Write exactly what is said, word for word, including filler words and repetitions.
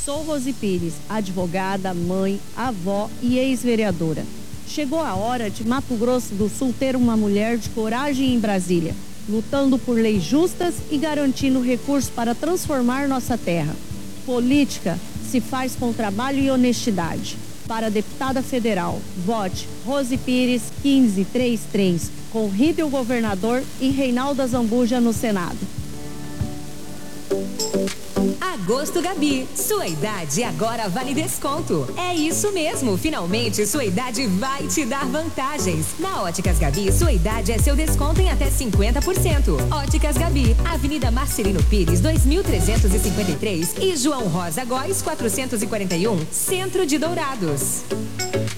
Sou Rose Pires, advogada, mãe, avó e ex-vereadora. Chegou a hora de Mato Grosso do Sul ter uma mulher de coragem em Brasília, lutando por leis justas e garantindo recursos para transformar nossa terra. Política se faz com trabalho e honestidade. Para a deputada federal, vote Rose Pires quinze trinta e três, com Rita o governador e Reinaldo Azambuja no Senado. Agosto Gabi, sua idade agora vale desconto. É isso mesmo, finalmente sua idade vai te dar vantagens. Na Óticas Gabi, sua idade é seu desconto em até cinquenta por cento. Óticas Gabi, Avenida Marcelino Pires, dois mil trezentos e cinquenta e três e João Rosa Góes, quatrocentos e quarenta e um, Centro de Dourados.